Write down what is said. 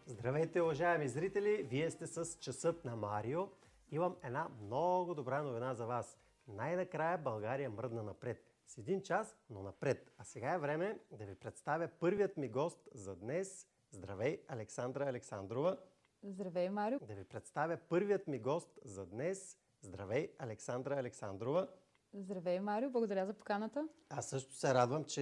Здравейте, уважаеми зрители! Вие сте с Часът на Марио. Имам една много добра новина за вас. Най-накрая България мръдна напред. С един час, но напред. А сега е време да ви представя първият ми гост за днес. Здравей, Александра Александрова. Здравей, Марио. Да ви представя първият ми гост за днес. Здравей, Александра Александрова. Здравей, Марио. Благодаря за поканата. Аз също се радвам, че